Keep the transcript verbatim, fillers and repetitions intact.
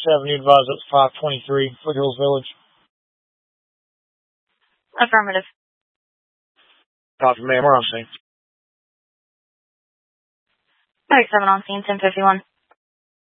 seven, you advise up to five twenty-three, Foothills Village. Affirmative. Copy, ma'am. We're on scene. Alright, seven on scene, ten fifty-one.